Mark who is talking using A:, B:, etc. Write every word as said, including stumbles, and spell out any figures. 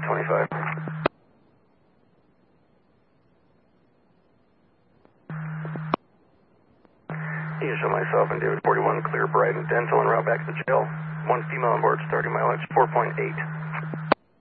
A: twenty-five. You show myself and David forty-one, clear, bright, and dental, and route back to the jail. One female on board, starting mileage four point eight.